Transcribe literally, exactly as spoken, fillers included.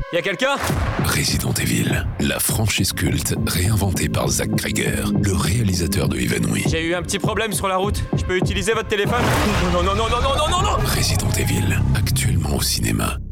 Y'a quelqu'un? Resident Evil, la franchise culte réinventée par Zack Cregger, le réalisateur de Even We. J'ai eu un petit problème sur la route. Je peux utiliser votre téléphone? Non, non, non, non, non, non, non, non, non. Resident Evil, actuellement au cinéma.